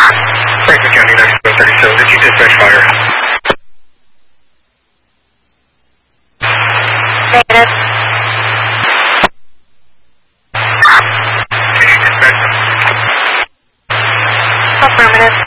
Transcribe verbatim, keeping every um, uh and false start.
Franklin County, ninety-four thirty-seven, did you dispatch fire? Negative. Did you dispatch them? Affirmative.